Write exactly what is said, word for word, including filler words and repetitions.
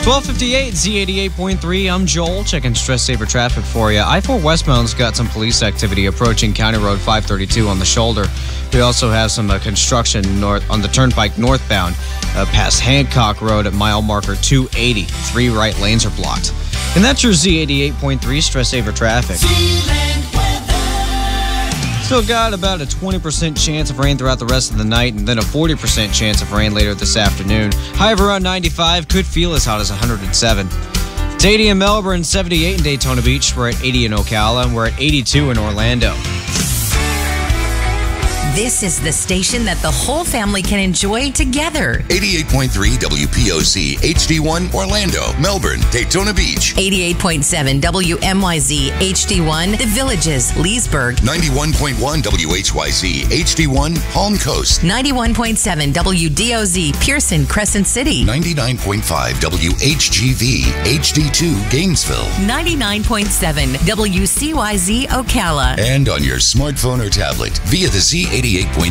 twelve fifty-eight, Z eighty-eight point three. I'm Joel, checking Stress Saver traffic for you. I four westbound's got some police activity approaching County Road five thirty-two on the shoulder. We also have some uh, construction north on the turnpike northbound uh, past Hancock Road at mile marker two eighty. Three right lanes are blocked. And that's your Z eighty-eight point three Stress Saver traffic. Still got about a twenty percent chance of rain throughout the rest of the night and then a forty percent chance of rain later this afternoon. High of around ninety-five, could feel as hot as one hundred seven. It's eighty in Melbourne, seventy-eight in Daytona Beach. We're at eighty in Ocala, and we're at eighty-two in Orlando. This is the station that the whole family can enjoy together. eighty-eight point three W P O C H D one Orlando, Melbourne, Daytona Beach. eighty-eight point seven W M Y Z H D one The Villages, Leesburg. ninety-one point one W H Y Z H D one Palm Coast. ninety-one point seven W D O Z Pearson, Crescent City. ninety-nine point five W H G V H D two Gainesville. ninety-nine point seven W C Y Z Ocala. And on your smartphone or tablet via the Z eighty-eight point